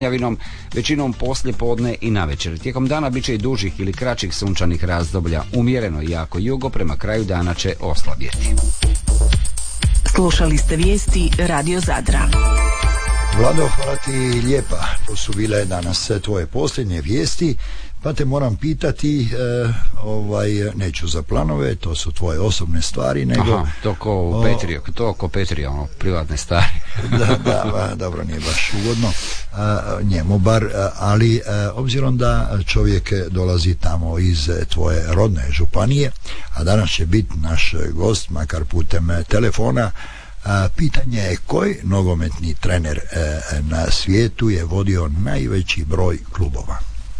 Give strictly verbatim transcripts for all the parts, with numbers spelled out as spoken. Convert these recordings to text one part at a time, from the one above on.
javinom, većinom poslije podne i navečer. Tijekom dana bit će i dužih ili kraćih sunčanih razdoblja. Umjereno i jako jugo prema kraju dana će oslabjeti. Slušali ste vijesti Radio Zadra. Vlado, hvala ti lijepa. To su bile danas tvoje posljednje vijesti, pa te moram pitati, e, ovaj, neću za planove, to su tvoje osobne stvari, nego... Aha, to ko Petrija, to ko Petrija, ono, privatne stvari. da, da, ba, dobro, nije baš ugodno, a, njemu bar, a, ali a, obzirom da čovjek dolazi tamo iz tvoje rodne županije, a danas će biti naš gost, makar putem telefona, a, pitanje je koji nogometni trener a, na svijetu je vodio najveći broj klubova.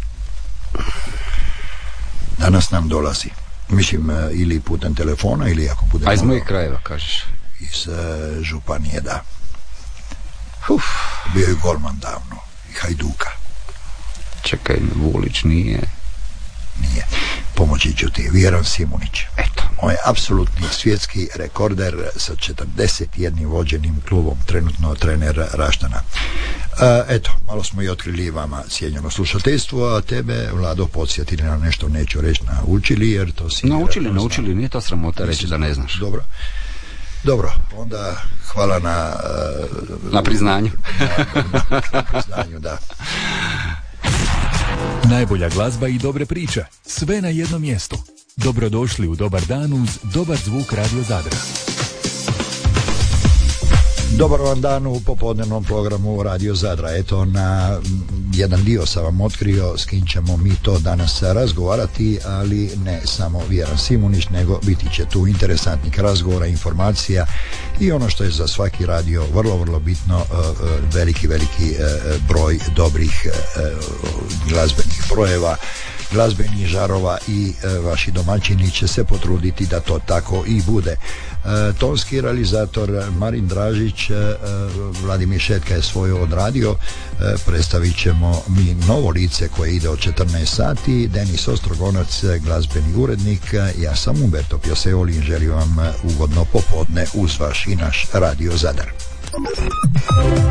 Danas nam dolazi, mislim, ili putem telefona ili ako bude... A iz mojih krajeva kažeš? Iz uh, županije, da. Uf, bio je golman davno i Hajduka. Čekaj, Vulić nije... Nije. Pomoći ću ti, Vjeran Simunić. Eto. On je apsolutni svjetski rekorder sa četrdeset jednim vođenim klubom, trenutno trener Raštana. E, eto, malo smo i otkrili vama cijenjeno slušateljstvo, a tebe, Vlado, podsjetili na nešto, neću reći naučili, jer to si... Naučili, naučili, nije to sramota reći da ne znaš. Dobro. Dobro, onda hvala na... Uh, na priznanju. Na, na, na priznanju, da. Najbolja glazba i dobre priče, sve na jednom mjestu. Dobrodošli u Dobar dan uz dobar zvuk Radio Zadra. Dobar vam dan u popodnevnom programu Radio Zadra. Eto, na jedan dio sam vam otkrio s kim ćemo mi to danas razgovarati, ali ne samo Vjeran Simunić, nego biti će tu interesantnih razgovora, informacija i ono što je za svaki radio vrlo, vrlo bitno, veliki, veliki broj dobrih glazbenih brojeva, glazbenih žarova i e, vaši domaćini će se potruditi da to tako i bude. E, tonski realizator Marin Dražić, e, Vladimir Šetka je svoje odradio, e, predstavit ćemo mi novo lice koje ide od četrnaest sati, Denis Ostrogonac, glazbeni urednik, ja sam Umberto Pjaseoli i želim vam ugodno popodne uz vaš i naš Radio Zadar.